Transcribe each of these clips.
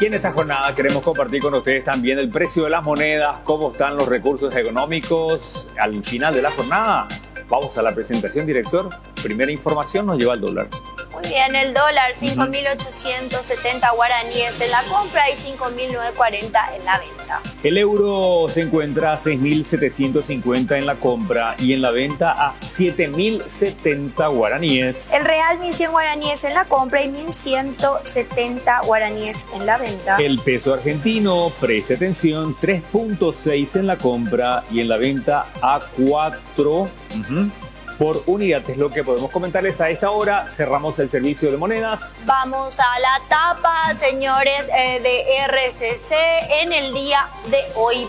Y en esta jornada queremos compartir con ustedes también el precio de las monedas, cómo están los recursos económicos al final de la jornada. Vamos a la presentación, director. Primera información nos lleva al dólar. Muy bien, el dólar 5.870 guaraníes en la compra y 5.940 en la venta. El euro se encuentra a 6.750 en la compra y en la venta a 7.070 guaraníes. El real 1.100 guaraníes en la compra y 1.170 guaraníes en la venta. El peso argentino, preste atención, 3.6 en la compra y en la venta a 4 por unidad. Es lo que podemos comentarles a esta hora. Cerramos el servicio de monedas. Vamos a la tapa, señores, de RCC en el día de hoy,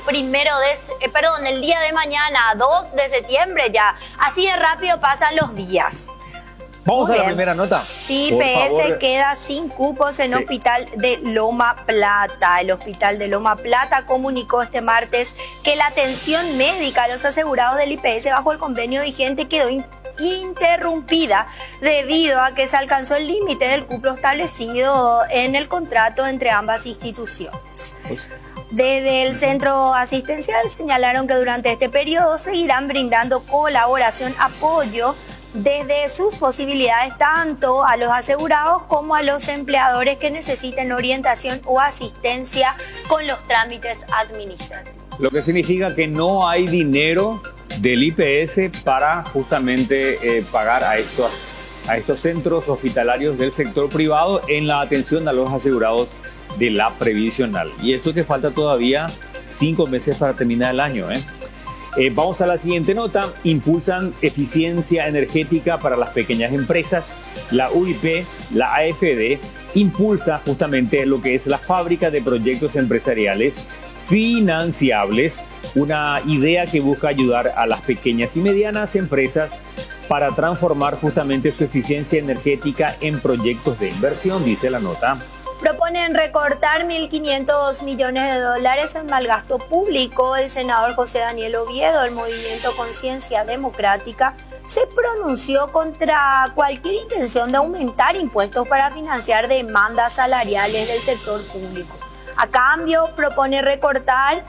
el día de mañana, 2 de septiembre ya. Así de rápido pasan los días. Vamos a la primera nota. Sí, PS queda sin cupos en Hospital de Loma Plata. El Hospital de Loma Plata comunicó este martes que la atención médica a los asegurados del IPS bajo el convenio vigente quedó interrumpida debido a que se alcanzó el límite del cupo establecido en el contrato entre ambas instituciones. Desde el centro asistencial señalaron que durante este periodo seguirán brindando colaboración, apoyo desde sus posibilidades tanto a los asegurados como a los empleadores que necesiten orientación o asistencia con los trámites administrativos. Lo que significa que no hay dinero del IPS para justamente pagar a estos centros hospitalarios del sector privado en la atención a los asegurados de la previsional. Y eso que falta todavía 5 meses para terminar el año, Vamos a la siguiente nota. Impulsan eficiencia energética para las pequeñas empresas. La UIP, la AFD, impulsa justamente lo que es la fábrica de proyectos empresariales financiables, una idea que busca ayudar a las pequeñas y medianas empresas para transformar justamente su eficiencia energética en proyectos de inversión, dice la nota. Proponen recortar 1.500 millones de dólares en mal gasto público. El senador José Daniel Oviedo, del Movimiento Conciencia Democrática, se pronunció contra cualquier intención de aumentar impuestos para financiar demandas salariales del sector público. A cambio, propone recortar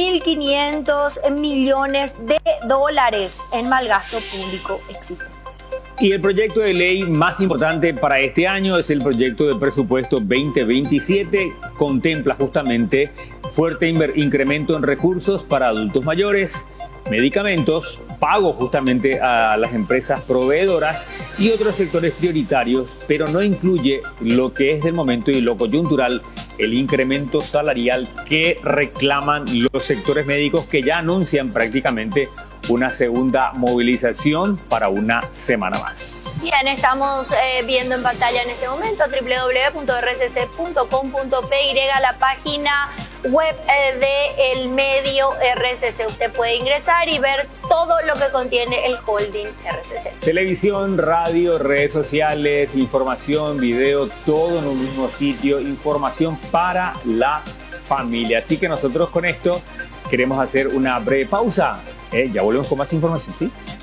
1.500 millones de dólares en mal gasto público existente. Y el proyecto de ley más importante para este año es el proyecto de presupuesto 2027. Contempla justamente fuerte incremento en recursos para adultos mayores, medicamentos, pago justamente a las empresas proveedoras y otros sectores prioritarios, pero no incluye lo que es del momento y lo coyuntural, el incremento salarial que reclaman los sectores médicos que ya anuncian prácticamente una segunda movilización para una semana más. Bien, estamos viendo en pantalla en este momento www.rcc.com.py, la página web del medio RCC. Usted puede ingresar y ver todo lo que contiene el holding RCC. Televisión, radio, redes sociales, información, video, todo en un mismo sitio, información para la familia. Así que nosotros con esto queremos hacer una breve pausa. Ya volvemos con más información, ¿sí?